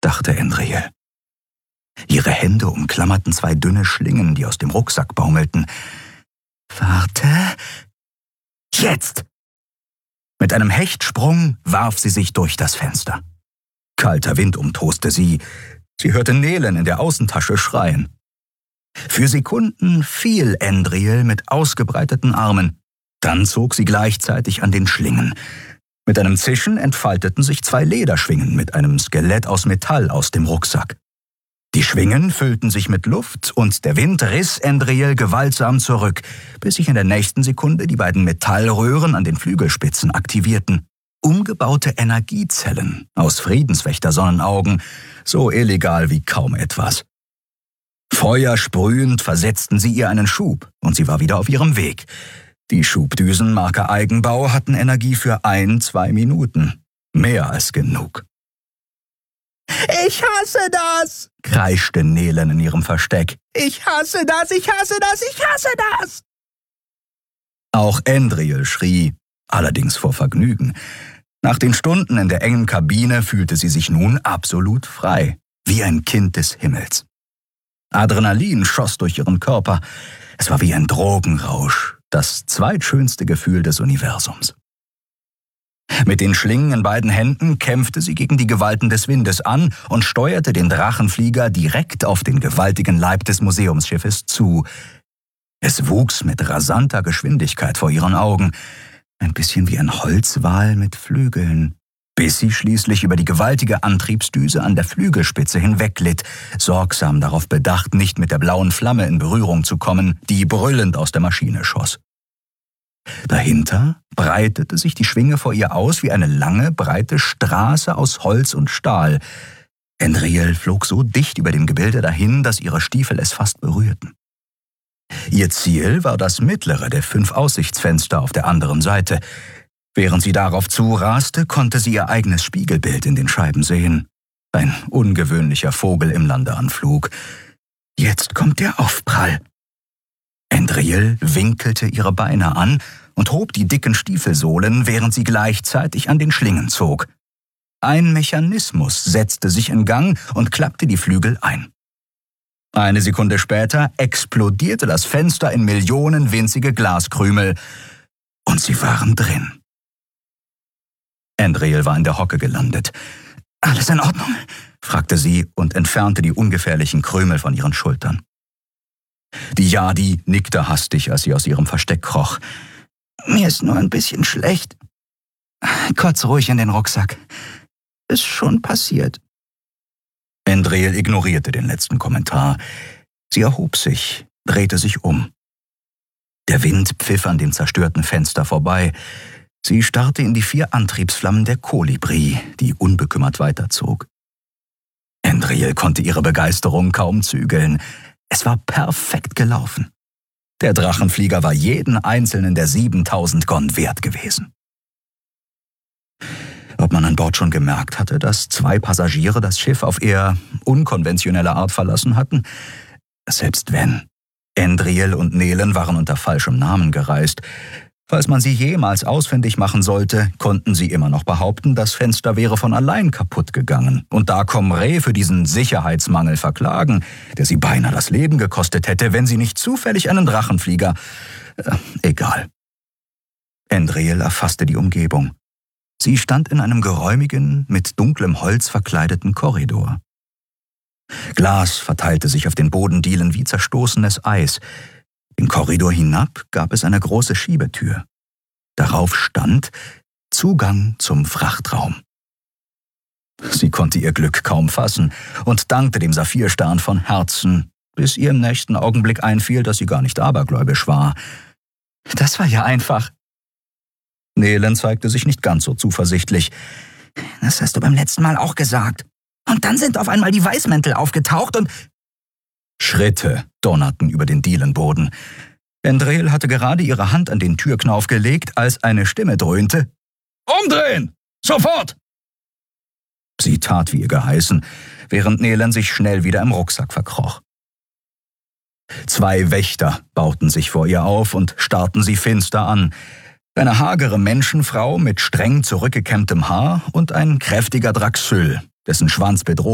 dachte Endriel. Ihre Hände umklammerten 2 dünne Schlingen, die aus dem Rucksack baumelten. »Warte! Jetzt!« Mit einem Hechtsprung warf sie sich durch das Fenster. Kalter Wind umtoste sie. Sie hörte Nelen in der Außentasche schreien. Für Sekunden fiel Endriel mit ausgebreiteten Armen. Dann zog sie gleichzeitig an den Schlingen. Mit einem Zischen entfalteten sich 2 Lederschwingen mit einem Skelett aus Metall aus dem Rucksack. Die Schwingen füllten sich mit Luft und der Wind riss Endriel gewaltsam zurück, bis sich in der nächsten Sekunde die beiden Metallröhren an den Flügelspitzen aktivierten. Umgebaute Energiezellen aus Friedenswächter-Sonnenaugen, so illegal wie kaum etwas. Feuersprühend versetzten sie ihr einen Schub und sie war wieder auf ihrem Weg. Die Schubdüsen Marke Eigenbau hatten Energie für 1-2 Minuten. Mehr als genug. »Ich hasse das«, kreischte Nelen in ihrem Versteck. »Ich hasse das, ich hasse das, ich hasse das!« Auch Endriel schrie, allerdings vor Vergnügen. Nach den Stunden in der engen Kabine fühlte sie sich nun absolut frei, wie ein Kind des Himmels. Adrenalin schoss durch ihren Körper. Es war wie ein Drogenrausch, das zweitschönste Gefühl des Universums. Mit den Schlingen in beiden Händen kämpfte sie gegen die Gewalten des Windes an und steuerte den Drachenflieger direkt auf den gewaltigen Leib des Museumsschiffes zu. Es wuchs mit rasanter Geschwindigkeit vor ihren Augen, ein bisschen wie ein Holzwal mit Flügeln, bis sie schließlich über die gewaltige Antriebsdüse an der Flügelspitze hinwegglitt, sorgsam darauf bedacht, nicht mit der blauen Flamme in Berührung zu kommen, die brüllend aus der Maschine schoss. Dahinter breitete sich die Schwinge vor ihr aus wie eine lange, breite Straße aus Holz und Stahl. Endriel flog so dicht über dem Gebilde dahin, dass ihre Stiefel es fast berührten. Ihr Ziel war das mittlere der 5 Aussichtsfenster auf der anderen Seite. Während sie darauf zuraste, konnte sie ihr eigenes Spiegelbild in den Scheiben sehen. Ein ungewöhnlicher Vogel im Landeanflug. Jetzt kommt der Aufprall. Endriel winkelte ihre Beine an und hob die dicken Stiefelsohlen, während sie gleichzeitig an den Schlingen zog. Ein Mechanismus setzte sich in Gang und klappte die Flügel ein. Eine Sekunde später explodierte das Fenster in Millionen winzige Glaskrümel und sie waren drin. Endriel war in der Hocke gelandet. »Alles in Ordnung?« fragte sie und entfernte die ungefährlichen Krümel von ihren Schultern. Die Yadi nickte hastig, als sie aus ihrem Versteck kroch. »Mir ist nur ein bisschen schlecht. Kurz ruhig in den Rucksack. Ist schon passiert.« Endriel ignorierte den letzten Kommentar. Sie erhob sich, drehte sich um. Der Wind pfiff an dem zerstörten Fenster vorbei. Sie starrte in die 4 Antriebsflammen der Kolibri, die unbekümmert weiterzog. Endriel konnte ihre Begeisterung kaum zügeln. Es war perfekt gelaufen. Der Drachenflieger war jeden einzelnen der 7000 Gon wert gewesen. Ob man an Bord schon gemerkt hatte, dass 2 Passagiere das Schiff auf eher unkonventionelle Art verlassen hatten? Selbst wenn. Endriel und Nelen waren unter falschem Namen gereist. Falls man sie jemals ausfindig machen sollte, konnten sie immer noch behaupten, das Fenster wäre von allein kaputt gegangen. Und da Comré für diesen Sicherheitsmangel verklagen, der sie beinahe das Leben gekostet hätte, wenn sie nicht zufällig einen Drachenflieger... egal. Endriel erfasste die Umgebung. Sie stand in einem geräumigen, mit dunklem Holz verkleideten Korridor. Glas verteilte sich auf den Bodendielen wie zerstoßenes Eis. Den Korridor hinab gab es eine große Schiebetür. Darauf stand »Zugang zum Frachtraum«. Sie konnte ihr Glück kaum fassen und dankte dem Saphirstern von Herzen, bis ihr im nächsten Augenblick einfiel, dass sie gar nicht abergläubisch war. »Das war ja einfach.« Nelen zeigte sich nicht ganz so zuversichtlich. »Das hast du beim letzten Mal auch gesagt. Und dann sind auf einmal die Weißmäntel aufgetaucht und...« Schritte donnerten über den Dielenboden. Endriel hatte gerade ihre Hand an den Türknauf gelegt, als eine Stimme dröhnte. »Umdrehen! Sofort!« Sie tat, wie ihr geheißen, während Nelen sich schnell wieder im Rucksack verkroch. 2 Wächter bauten sich vor ihr auf und starrten sie finster an. Eine hagere Menschenfrau mit streng zurückgekämmtem Haar und ein kräftiger Draxyl, dessen Schwanz bedrohlich